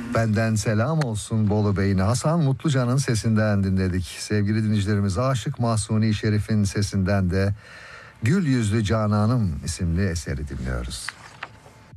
Benden selam olsun Bolu Bey'ine. Hasan Mutlucan'ın sesinden dinledik. Sevgili dinleyicilerimiz, Aşık Mahsuni Şerif'in sesinden de Gül Yüzlü Cananım isimli eseri dinliyoruz.